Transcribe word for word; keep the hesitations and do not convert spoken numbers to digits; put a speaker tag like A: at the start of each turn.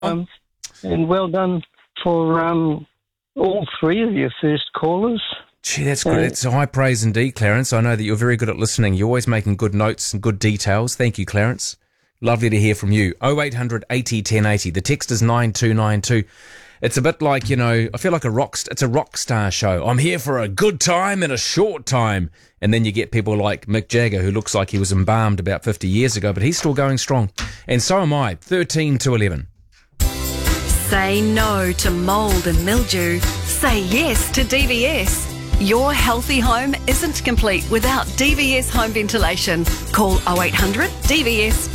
A: Um, and well done for um, all three of your first callers.
B: Gee, that's good. It's high praise indeed, Clarence. I know that you're very good at listening. You're always making good notes and good details. Thank you, Clarence. Lovely to hear from you. oh eight hundred eighty ten eighty. The text is nine two nine two. It's a bit like, you know, I feel like a rock, it's a rock star show. I'm here for a good time and a short time. And then you get people like Mick Jagger, who looks like he was embalmed about fifty years ago, but he's still going strong. And so am I, thirteen to eleven.
C: Say no to mould and mildew. Say yes to D V S. Your healthy home isn't complete without D V S home ventilation. Call oh eight hundred D V S